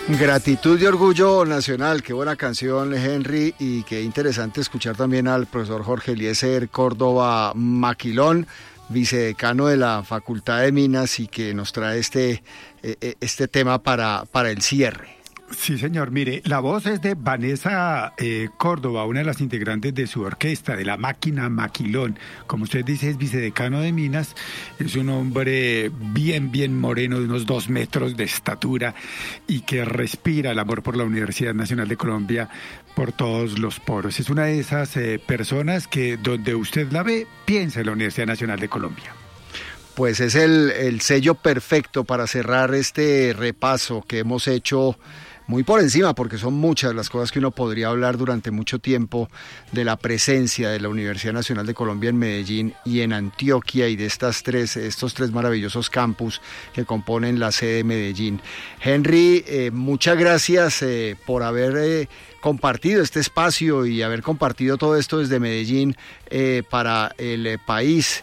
Gratitud y orgullo nacional, qué buena canción, Henry, y qué interesante escuchar también al profesor Jorge Eliezer Córdoba Maquilón, vicedecano de la Facultad de Minas, y que nos trae este tema para el cierre. Sí, señor. Mire, la voz es de Vanessa Córdoba, una de las integrantes de su orquesta, de la Máquina Maquilón. Como usted dice, es vicedecano de Minas. Es un hombre bien moreno, de unos 2 metros de estatura y que respira el amor por la Universidad Nacional de Colombia por todos los poros. Es una de esas personas que donde usted la ve, piensa en la Universidad Nacional de Colombia. Pues es el sello perfecto para cerrar este repaso que hemos hecho muy por encima, porque son muchas las cosas que uno podría hablar durante mucho tiempo de la presencia de la Universidad Nacional de Colombia en Medellín y en Antioquia, y de estos tres maravillosos campus que componen la sede de Medellín. Henry, muchas gracias por haber compartido este espacio y haber compartido todo esto desde Medellín para el país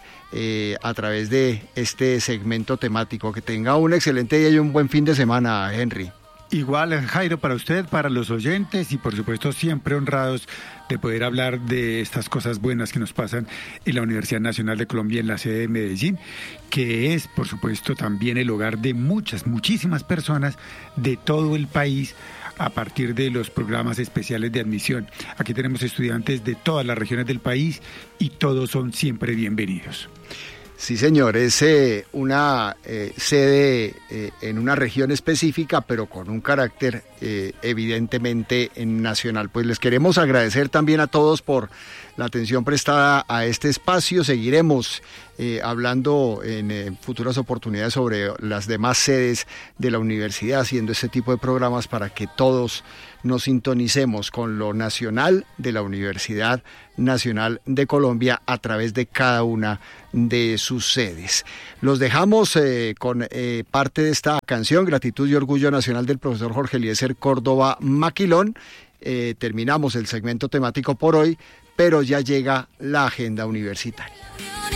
a través de este segmento temático. Que tenga un excelente día y un buen fin de semana, Henry. Igual, Jairo, para usted, para los oyentes y por supuesto siempre honrados de poder hablar de estas cosas buenas que nos pasan en la Universidad Nacional de Colombia en la sede de Medellín, que es por supuesto también el hogar de muchísimas personas de todo el país a partir de los programas especiales de admisión. Aquí tenemos estudiantes de todas las regiones del país y todos son siempre bienvenidos. Sí, señor, es una sede en una región específica, pero con un carácter evidentemente nacional. Pues les queremos agradecer también a todos por la atención prestada a este espacio. Seguiremos hablando en futuras oportunidades sobre las demás sedes de la universidad, haciendo este tipo de programas para que todos nos sintonicemos con lo nacional de la Universidad Nacional de Colombia a través de cada una de sus sedes. Los dejamos con parte de esta canción, Gratitud y Orgullo Nacional, del profesor Jorge Eliezer Córdoba Maquilón. Terminamos el segmento temático por hoy, pero ya llega la agenda universitaria.